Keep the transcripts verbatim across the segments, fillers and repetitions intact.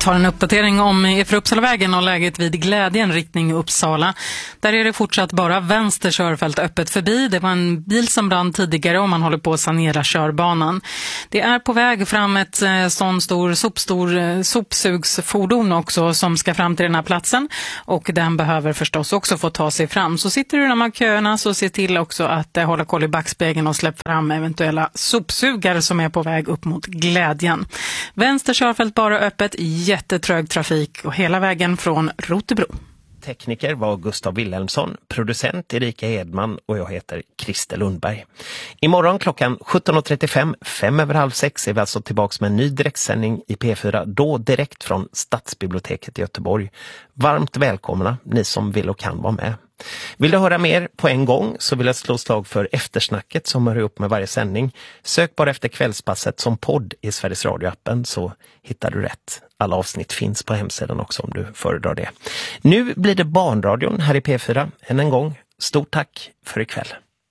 tar en uppdatering om E för Uppsalavägen och läget vid Glädjen riktning Uppsala. Där är det fortsatt bara vänster körfält öppet förbi. Det var en bil som brann tidigare och man håller på att sanera körbanan. Det är på väg fram ett eh, sån stor sopstor eh, sopsugsfordon också som ska fram till den här platsen. Och den behöver förstås också få ta sig fram. Så sitter du i de här köerna så se till också att eh, hålla koll i backspegeln och släpp fram eventuella sopsugare som är på väg upp mot Glädjen. Vänster körfält bara öppet, jättetrög trafik och hela vägen från Rotebro. Tekniker var Gustav Wilhelmsson, producent Erika Edman och jag heter Christer Lundberg. Imorgon klockan sjutton trettiofem, fem över halv sex, är vi alltså tillbaka med en ny direktsändning i P fyra, då direkt från Stadsbiblioteket i Göteborg. Varmt välkomna, ni som vill och kan vara med. Vill du höra mer på en gång så vill jag slå slag för eftersnacket som hör upp med varje sändning. Sök bara efter Kvällspasset som podd i Sveriges Radio-appen så hittar du rätt. Alla avsnitt finns på hemsidan också om du föredrar det. Nu blir det Barnradion här i P fyra. Än en gång, stort tack för ikväll.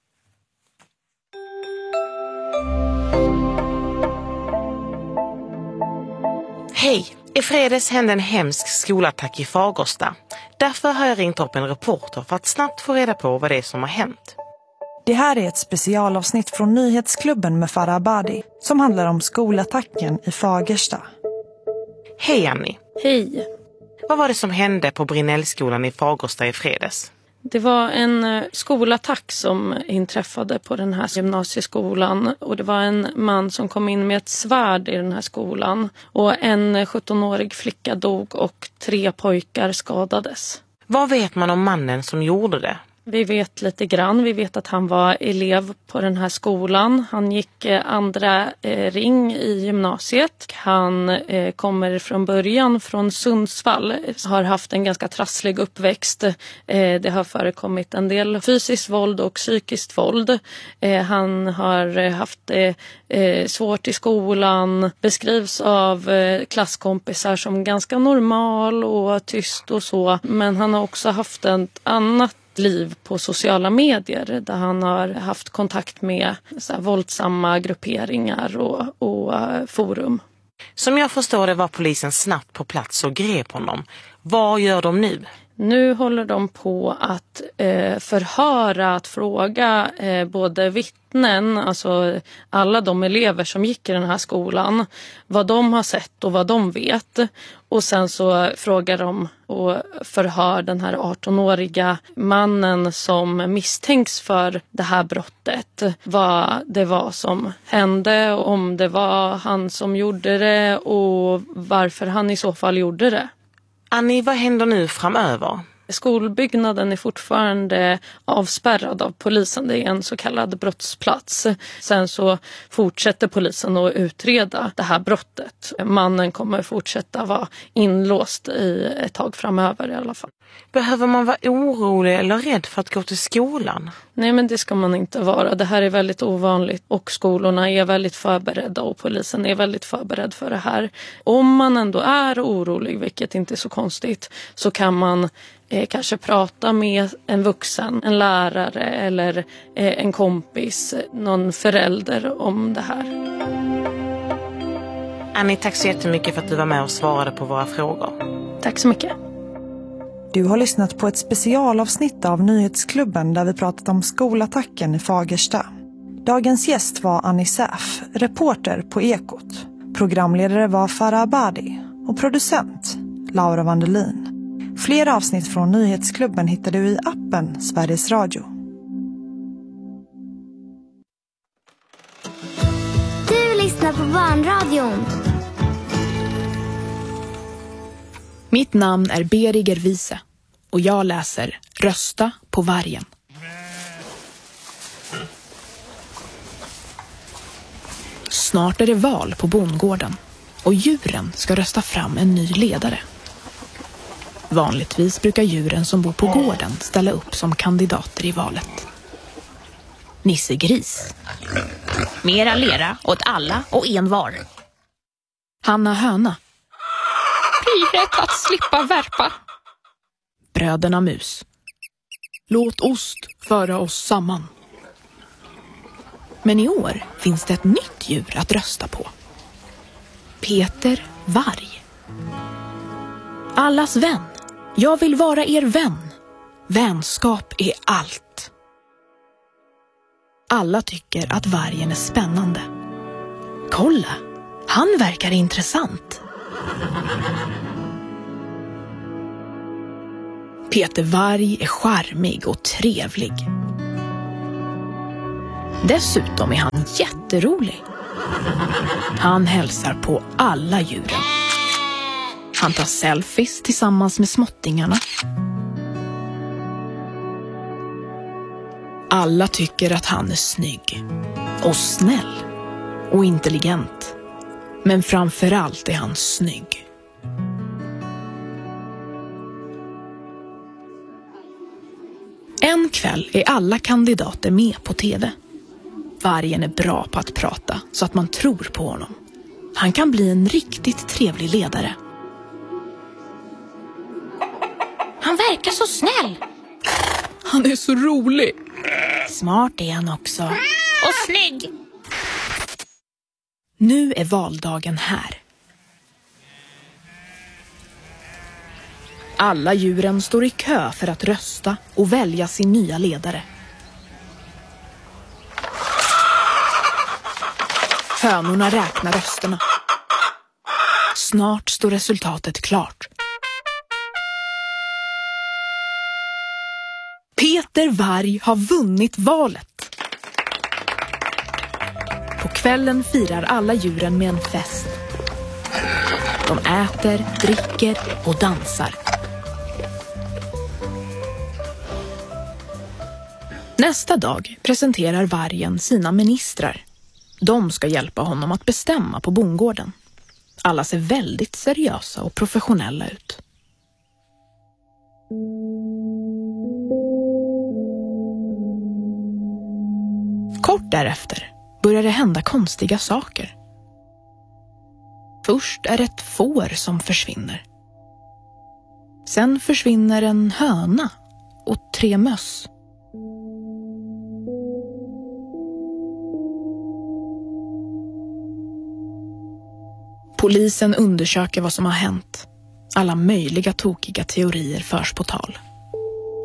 Hej! I fredags hände en hemsk skolattack i Fagersta. Därför har jag ringt upp en reporter för att snabbt få reda på vad det är som har hänt. Det här är ett specialavsnitt från Nyhetsklubben med Farah Abadi som handlar om skolattacken i Fagersta. Hej Annie! Hej! Vad var det som hände på Brinnellskolan i Fagersta i fredags? Det var en skolattack som inträffade på den här gymnasieskolan och det var en man som kom in med ett svärd i den här skolan och en sjuttonårig flicka dog och tre pojkar skadades. Vad vet man om mannen som gjorde det? Vi vet lite grann. Vi vet att han var elev på den här skolan. Han gick andra eh, ring i gymnasiet. Han eh, kommer från början från Sundsvall. Har haft en ganska trasslig uppväxt. Eh, det har förekommit en del fysiskt våld och psykiskt våld. Eh, han har haft eh, svårt i skolan. Beskrivs av eh, klasskompisar som ganska normal och tyst och så. Men han har också haft ett annat liv på sociala medier där han har haft kontakt med så här våldsamma grupperingar och, och uh, forum. Som jag förstår det var polisen snabbt på plats och grep honom. Vad gör de nu? Nu håller de på att eh, förhöra, att fråga eh, både vittnen, alltså alla de elever som gick i den här skolan, vad de har sett och vad de vet. Och sen så frågar de och förhör den här artonåriga mannen som misstänks för det här brottet. Vad det var som hände, om det var han som gjorde det och varför han i så fall gjorde det. Annie, vad händer nu framöver? Skolbyggnaden är fortfarande avspärrad av polisen. Det är en så kallad brottsplats. Sen så fortsätter polisen att utreda det här brottet. Mannen kommer fortsätta vara inlåst i ett tag framöver i alla fall. Behöver man vara orolig eller rädd för att gå till skolan? Nej, men det ska man inte vara. Det här är väldigt ovanligt och skolorna är väldigt förberedda och polisen är väldigt förberedd för det här. Om man ändå är orolig, vilket inte är så konstigt, så kan man eh, kanske prata med en vuxen, en lärare eller eh, en kompis, någon förälder om det här. Annie, tack så jättemycket för att du var med och svarade på våra frågor. Tack så mycket. Du har lyssnat på ett specialavsnitt av Nyhetsklubben där vi pratat om skolattacken i Fagersta. Dagens gäst var Annie Säf, reporter på Ekot. Programledare var Farah Abadi och producent Laura Vandelin. Fler avsnitt från Nyhetsklubben hittar du i appen Sveriges Radio. Du lyssnar på Barnradion. Mitt namn är Beriger Wiese och jag läser Rösta på vargen. Snart är det val på bondgården och djuren ska rösta fram en ny ledare. Vanligtvis brukar djuren som bor på gården ställa upp som kandidater i valet. Nisse Gris. Mera lera åt alla och en var. Hanna Höna. Frihet att slippa värpa. Bröderna Mus. Låt ost föra oss samman. Men i år finns det ett nytt djur att rösta på. Peter Varg. Allas vän. Jag vill vara er vän. Vänskap är allt. Alla tycker att vargen är spännande. Kolla, han verkar intressant. Peter Varg är charmig och trevlig. Dessutom är han jätterolig. Han hälsar på alla djuren. Han tar selfies tillsammans med småttingarna. Alla tycker att han är snygg och snäll och intelligent. Men framförallt är han snygg. En kväll är alla kandidater med på tv. Vargen är bra på att prata så att man tror på honom. Han kan bli en riktigt trevlig ledare. Han verkar så snäll. Han är så rolig. Smart är han också. Och snygg. Nu är valdagen här. Alla djuren står i kö för att rösta och välja sin nya ledare. Hönorna räknar rösterna. Snart står resultatet klart. Peter Varg har vunnit valet. På kvällen firar alla djuren med en fest. De äter, dricker och dansar. Nästa dag presenterar vargen sina ministrar. De ska hjälpa honom att bestämma på bondgården. Alla ser väldigt seriösa och professionella ut. Kort därefter börjar det hända konstiga saker. Först är det ett får som försvinner. Sen försvinner en höna och tre möss. Polisen undersöker vad som har hänt. Alla möjliga tokiga teorier förs på tal.